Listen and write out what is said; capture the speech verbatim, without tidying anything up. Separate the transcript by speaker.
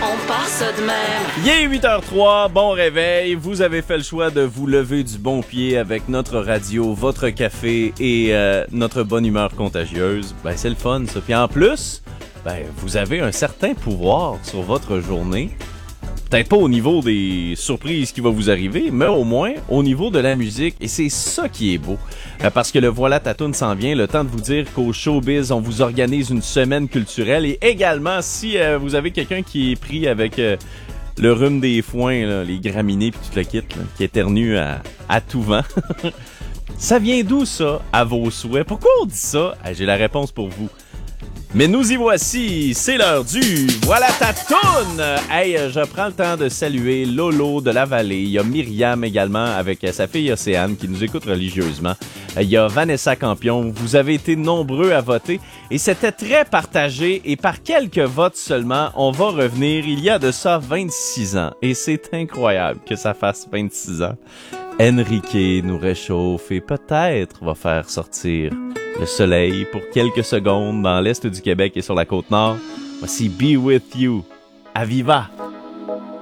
Speaker 1: on part ça de même.
Speaker 2: Il est huit heures zéro trois, bon réveil. Vous avez fait le choix de vous lever du bon pied avec notre radio, votre café et euh, notre bonne humeur contagieuse. Ben, c'est le fun, ça. Puis en plus, ben, vous avez un certain pouvoir sur votre journée. Peut-être pas au niveau des surprises qui vont vous arriver, mais au moins au niveau de la musique. Et c'est ça qui est beau. Euh, parce que le Voilà ta toune s'en vient. Le temps de vous dire qu'au Showbiz, on vous organise une semaine culturelle. Et également, si euh, vous avez quelqu'un qui est pris avec euh, le rhume des foins, là, les graminées puis tout le kit, là, qui éternue à, à tout vent. Ça vient d'où ça, à vos souhaits? Pourquoi on dit ça? Ah, j'ai la réponse pour vous. Mais nous y voici, c'est l'heure du Voilà ta toune! Hey, je prends le temps de saluer Lolo de la Vallée. Il y a Myriam également avec sa fille Océane qui nous écoute religieusement. Il y a Vanessa Campion. Vous avez été nombreux à voter et c'était très partagé et par quelques votes seulement, on va revenir il y a de ça vingt-six ans. Et c'est incroyable que ça fasse vingt-six ans. Enrique nous réchauffe et peut-être va faire sortir le soleil pour quelques secondes dans l'est du Québec et sur la côte nord. Voici Be With You. À Viva!